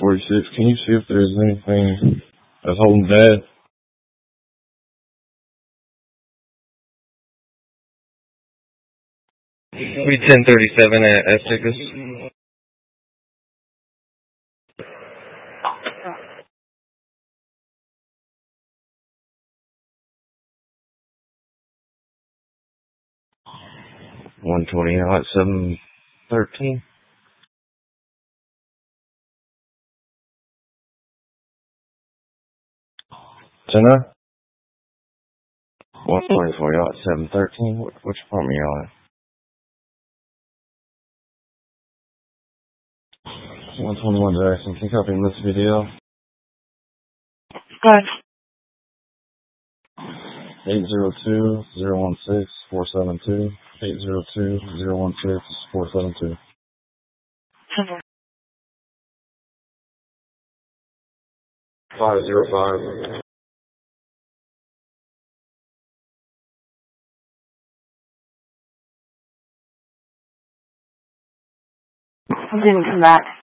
46. Can you see if there's anything that's holding Dad? We 1037 at Esticus. $120 at 713. Jenna? 124 at 713. Which apartment are you on? 121 Jackson. Can you copy this video? Go ahead. 802-016-472. 802-016-472. 505. I didn't come back.